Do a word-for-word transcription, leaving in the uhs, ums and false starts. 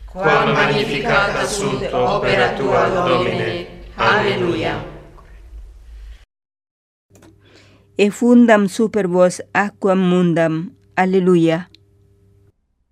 Quam magnificata sunt opera tua, Domine. Alleluia. Effundam super vos aquam mundam. Alleluia.